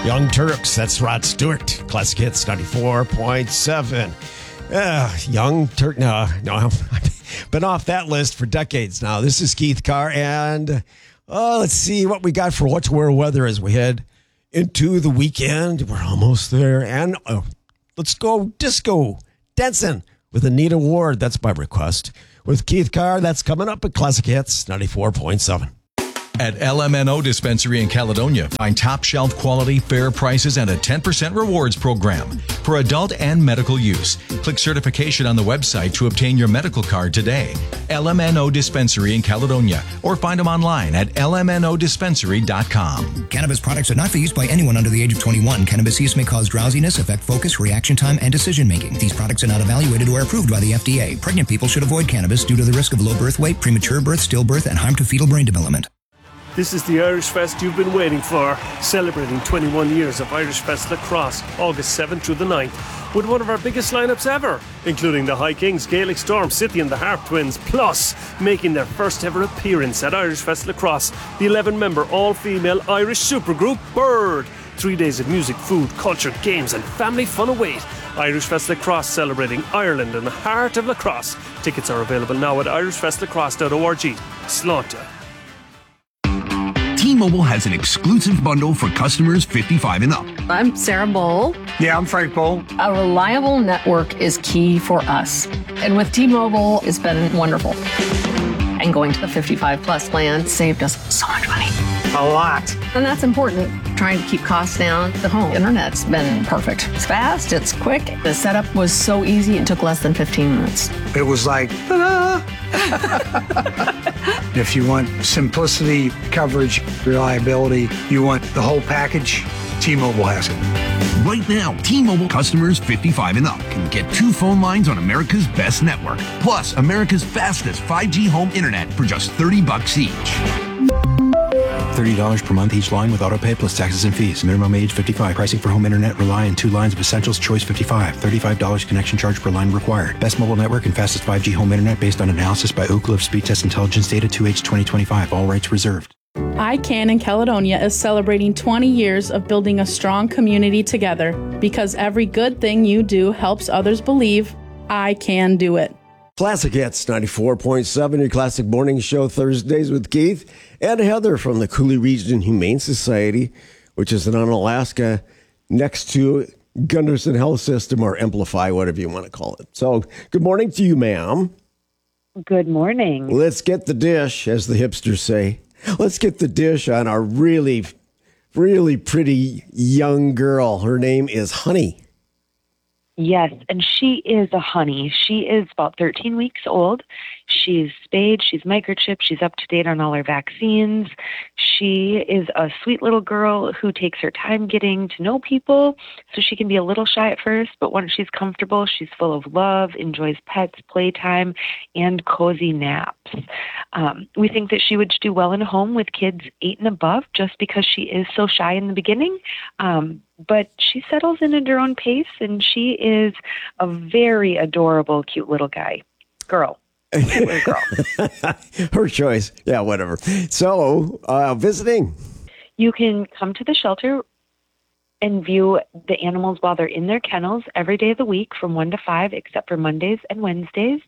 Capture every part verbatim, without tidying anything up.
Young Turks, that's Rod Stewart. Classic Hits ninety-four point seven. Uh, Young Turk, no, no, I've been off that list for decades now. This is Keith Carr, and uh, let's see what we got for what's where weather as we head into the weekend. We're almost there, and uh, let's go disco dancing with Anita Ward. That's by request. With Keith Carr, that's coming up at Classic Hits ninety-four point seven. At L M N O Dispensary in Caledonia, find top shelf quality, fair prices, and a ten percent rewards program for adult and medical use. Click certification on the website to obtain your medical card today. L M N O Dispensary in Caledonia, or find them online at L M N O dispensary dot com. Cannabis products are not for use by anyone under the age of twenty-one. Cannabis use may cause drowsiness, affect focus, reaction time, and decision making. These products are not evaluated or approved by the F D A. Pregnant people should avoid cannabis due to the risk of low birth weight, premature birth, stillbirth, and harm to fetal brain development. This is the Irish Fest you've been waiting for, celebrating twenty-one years of Irish Fest Lacrosse, August seventh through the ninth, with one of our biggest lineups ever, including the High Kings, Gaelic Storm, City and the Harp Twins, plus making their first ever appearance at Irish Fest Lacrosse, the eleven-member all-female Irish supergroup Bird. Three days of music, food, culture, games and family fun await. Irish Fest Lacrosse, celebrating Ireland and the heart of lacrosse. Tickets are available now at irish fest lacrosse dot org. Slánta. T-Mobile has an exclusive bundle for customers fifty-five and up. I'm Sarah Bowl. Yeah, I'm Frank Bowl. A reliable network is key for us. And with T-Mobile, it's been wonderful. And going to the fifty-five plus plan saved us so much money. A lot. And that's important. Trying to keep costs down. The home internet's been perfect. It's fast, it's quick. The setup was so easy, it took less than fifteen minutes. It was like, ta-da! If you want simplicity, coverage, reliability, you want the whole package, T-Mobile has it. Right now, T-Mobile customers fifty-five and up can get two phone lines on America's best network, plus America's fastest five G home internet for just thirty bucks each. thirty dollars per month each line with autopay plus taxes and fees. Minimum age fifty-five. Pricing for home internet rely on two lines of Essentials Choice fifty-five. thirty-five dollars connection charge per line required. Best mobile network and fastest five G home internet based on analysis by Ookla of Speed Test Intelligence data two H twenty twenty-five. All rights reserved. I CAN in Caledonia is celebrating twenty years of building a strong community together, because every good thing you do helps others believe I can do it. Classic Hits ninety-four point seven, your classic morning show Thursdays with Keith and Heather from the Cooley Region Humane Society, which is in Alaska, next to Gunderson Health System, or Amplify, whatever you want to call it. So good morning to you, ma'am. Good morning. Let's get the dish, as the hipsters say. Let's get the dish on our really, really pretty young girl. Her name is Honey. Yes, and she is a honey. She is about thirteen weeks old. She's spayed. She's microchipped. She's up to date on all her vaccines. She is a sweet little girl who takes her time getting to know people, so she can be a little shy at first, but once she's comfortable, she's full of love, enjoys pets, playtime, and cozy naps. Um, we think that she would do well in a home with kids eight and above, just because she is so shy in the beginning. Um, but she settles in at her own pace, and she is a very adorable, cute little guy. Girl. Cute little girl. Her choice. Yeah, whatever. So, uh, visiting. You can come to the shelter and view the animals while they're in their kennels every day of the week from one to five, except for Mondays and Wednesdays.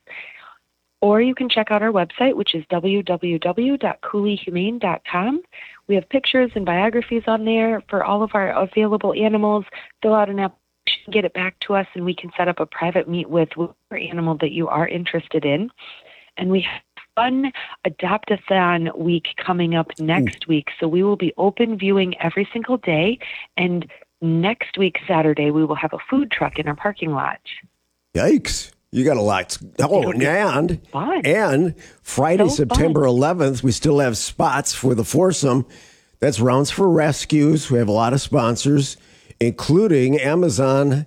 Or you can check out our website, which is w w w dot cooley humane dot com. We have pictures and biographies on there for all of our available animals. Fill out an application, get it back to us, and we can set up a private meet with whatever animal that you are interested in. And we have a fun Adopt-a-thon week coming up next week. So we will be open viewing every single day. And next week, Saturday, we will have a food truck in our parking lot. Yikes. You got a lot. Oh, and, and Friday, so September eleventh, we still have spots for the foursome. That's Rounds for Rescues. We have a lot of sponsors, including Amazon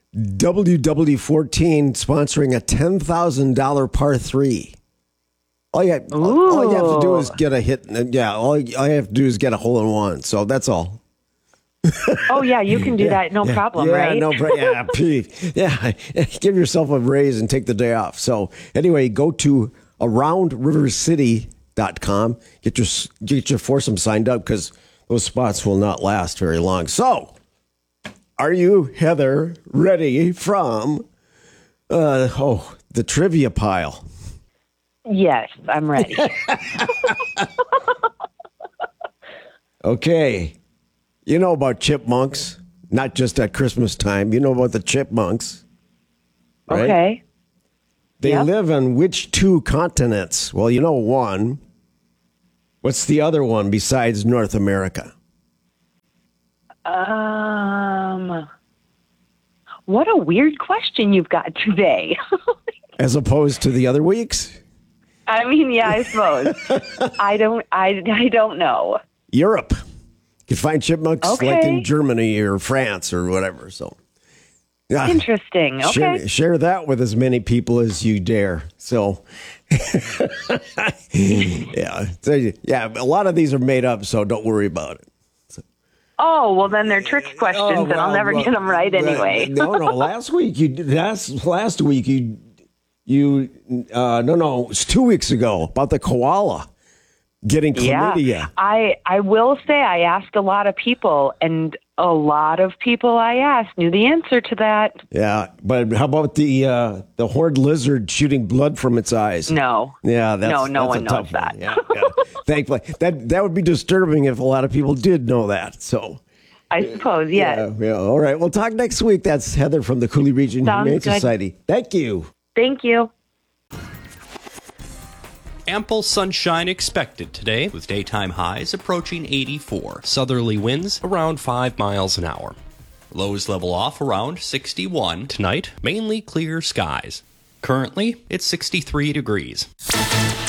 W W fourteen sponsoring a ten thousand dollars par three. All you, have, all you have to do is get a hit. Yeah, all you, all you have to do is get a hole in one. So that's all. Oh, yeah, you can do yeah, that. No yeah, problem, yeah, right? No, yeah, yeah, give yourself a raise and take the day off. So anyway, go to around river city dot com. Get your, get your foursome signed up, because those spots will not last very long. So Are you, Heather, ready from, uh, oh, the trivia pile? Yes, I'm ready. Okay. You know about chipmunks, not just at Christmas time. You know about the chipmunks, right? Okay. They Yep. live on which two continents? Well, you know one. What's the other one besides North America? Um, what a weird question you've got today. As opposed to the other weeks? I mean, yeah, I suppose. I don't, I, I don't know. Europe. You can find chipmunks Okay. like in Germany or France or whatever. So, yeah. Interesting. Okay. Share, share that with as many people as you dare. So, yeah. So, yeah, a lot of these are made up, so don't worry about it. Oh, well, then they're trick questions, Oh, and I'll well, never well, get them right well, anyway. no, no. Last week, you last last week you you uh, no no it's two weeks ago about the koala getting chlamydia. Yeah, I I will say I asked a lot of people, and a lot of people I asked knew the answer to that. Yeah, but how about the uh, the horned lizard shooting blood from its eyes? No. Yeah, that's, No, no that's one a knows tough that. one. Yeah, yeah. Thankfully, that that would be disturbing if a lot of people did know that. So, I suppose, yes. yeah, yeah. All right, we'll talk next week. That's Heather from the Cooley Region Sounds Humane good. Society. Thank you. Thank you. Ample sunshine expected today, with daytime highs approaching eighty-four. Southerly winds around five miles an hour. Lows level off around sixty-one. Tonight, mainly clear skies. Currently, it's sixty-three degrees.